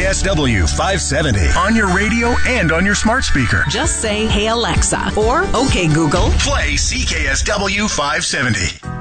CKSW 570 on your radio and on your smart speaker. Just say, "Hey Alexa," or "Okay Google, play CKSW 570."